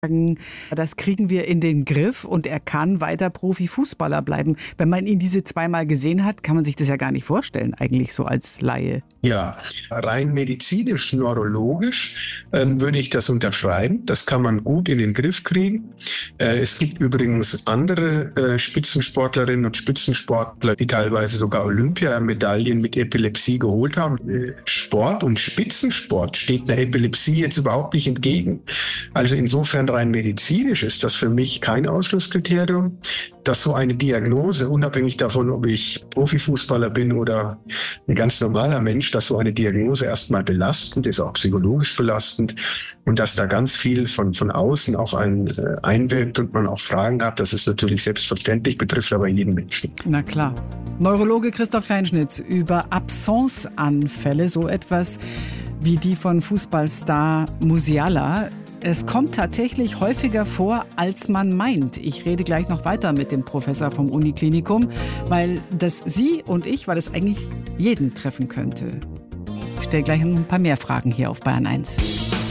Das kriegen wir in den Griff und er kann weiter Profifußballer bleiben. Wenn man ihn diese zweimal gesehen hat, kann man sich das ja gar nicht vorstellen, eigentlich so als Laie. Ja, rein medizinisch, neurologisch würde ich das unterschreiben. Das kann man gut in den Griff kriegen. Es gibt übrigens andere Spitzensportlerinnen und Spitzensportler, die teilweise sogar Olympiamedaillen mit Epilepsie geholt haben. Sport und Spitzensport steht der Epilepsie jetzt überhaupt nicht entgegen. Also insofern rein medizinisch ist das für mich kein Ausschlusskriterium, dass so eine Diagnose, unabhängig davon, ob ich Profifußballer bin oder ein ganz normaler Mensch, dass so eine Diagnose erstmal belastend ist, auch psychologisch belastend und dass da ganz viel von außen auf einen einwirkt und man auch Fragen hat, das ist natürlich selbstverständlich, betrifft aber jeden Menschen. Na klar. Neurologe Christoph Kleinschnitz über Absenceanfälle, so etwas wie die von Fußballstar Musiala. Es kommt tatsächlich häufiger vor, als man meint. Ich rede gleich noch weiter mit dem Professor vom Uniklinikum, weil das Sie und ich, weil es eigentlich jeden treffen könnte. Ich stelle gleich ein paar mehr Fragen hier auf Bayern 1.